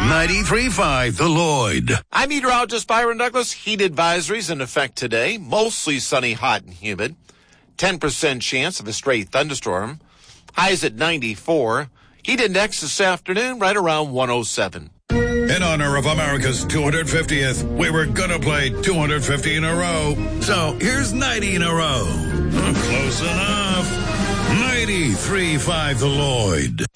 93.5 The Lloyd. I'm meteorologist Byron Douglas. Heat advisories in effect today. Mostly sunny, hot, and humid. 10% chance of a stray thunderstorm. Highs at 94. Heat index this afternoon right around 107. In honor of America's 250th, we were gonna play 250 in a row. So here's 90 in a row. Close enough. 93.5 The Lloyd.